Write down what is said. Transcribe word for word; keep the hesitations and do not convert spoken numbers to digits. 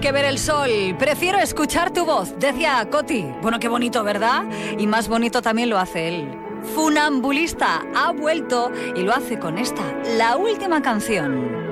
que ver el sol. Prefiero escuchar tu voz, decía Coti. Bueno, qué bonito, ¿verdad? Y más bonito también lo hace él. Funambulista ha vuelto y lo hace con esta, la última canción.